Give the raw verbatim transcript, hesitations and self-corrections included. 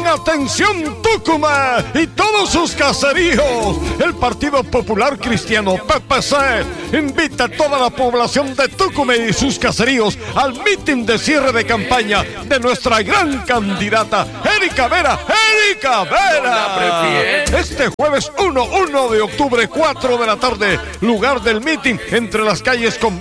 atención Tucumán y todos sus caseríos. El Partido Popular Cristiano P P C invita a toda la población de Tucumán y sus caseríos al mitin de cierre de campaña de nuestra gran candidata Erika Vera. ¡Erika Vera! Este jueves uno de octubre, cuatro de la tarde, lugar del mitin entre las calles con